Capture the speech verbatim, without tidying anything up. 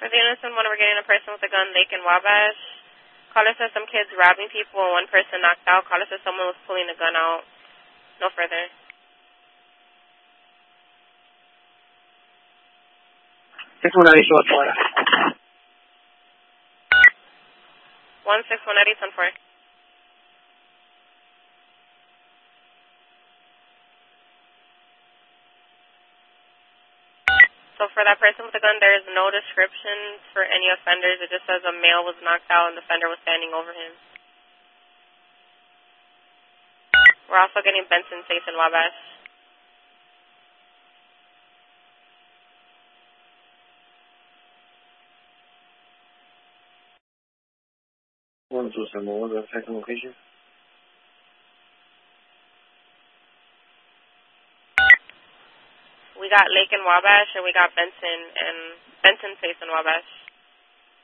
For the innocent one, we're getting a person with a gun, Lake and Wabash. Caller says some kids robbing people and one person knocked out. Caller says someone was pulling a gun out. No further. six one eight short order. one six one eight ten four. So for that person with the gun, there is no description for any offenders. It just says a male was knocked out and the offender was standing over him. We're also getting Benson, Faith, and Wabash. one two seven one, the second location. We got Lake and Wabash, and we got Benson and Benson, Faith, and Wabash.